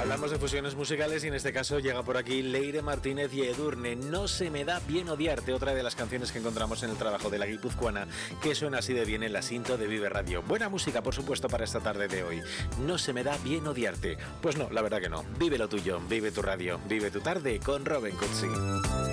Hablamos de fusiones musicales y en este caso llega por aquí Leire Martínez y Edurne. No se me da bien odiarte, otra de las canciones que encontramos en el trabajo de la guipuzcoana, que suena así de bien en la cinta de Vive Radio. Buena música, por supuesto, para esta tarde de hoy. No se me da bien odiarte. Pues no, la verdad que no. Vive lo tuyo, vive tu radio, vive tu tarde con Robin Cutsi.